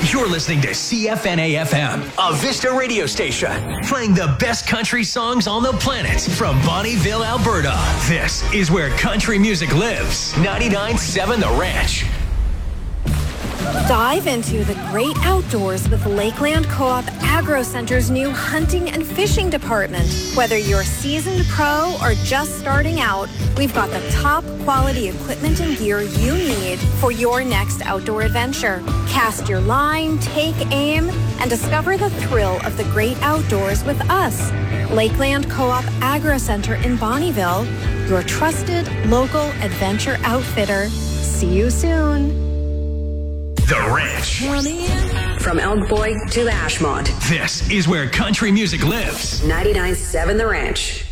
You're listening to CFNA-FM, a Vista radio station, playing the best country songs on the planet from Bonnyville, Alberta. This is where country music lives. 99.7 The Ranch. Dive into the great outdoors with Lakeland Co-op Agro Center's new hunting and fishing department. Whether you're a seasoned pro or just starting out, we've got the top quality equipment and gear you need for your next outdoor adventure. Cast your line, take aim, and discover the thrill of the great outdoors with us. Lakeland Co-op Agro Center in Bonnyville, your trusted local adventure outfitter. See you soon. The Ranch. From Elk Boy to Ashmont. This is where country music lives. 99.7 The Ranch.